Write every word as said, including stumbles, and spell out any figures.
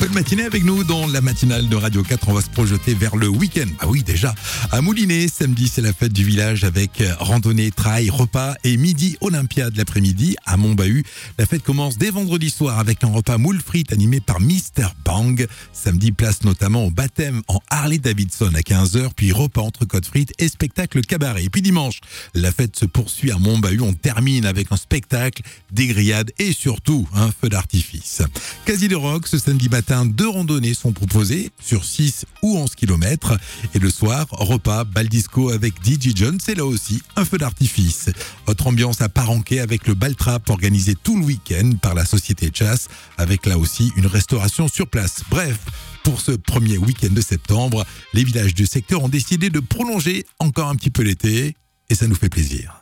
Bonne matinée avec nous dans la matinale de Radio quatre. On va se projeter vers le week-end. Ah oui, déjà. À Moulinet, samedi, c'est la fête du village avec randonnée, trail, repas et midi Olympiade l'après-midi à Montbahut. La fête commence dès vendredi soir avec un repas moule frites animé par Mister Bang. Samedi, place notamment au baptême en Harley Davidson à quinze heures, puis repas entre côtes frites et spectacle cabaret. Et puis dimanche, la fête se poursuit à Montbahut. On termine avec un spectacle, des grillades et surtout un feu d'artifice. Quasi de rock, ce samedi matin, deux randonnées sont proposées sur six ou onze kilomètres. Et le soir, repas, bal disco avec D J John, c'est là aussi un feu d'artifice. Autre ambiance à Paranquet avec le bal trap organisé tout le week-end par la société Chasse, avec là aussi une restauration sur place. Bref, pour ce premier week-end de septembre, les villages du secteur ont décidé de prolonger encore un petit peu l'été et ça nous fait plaisir.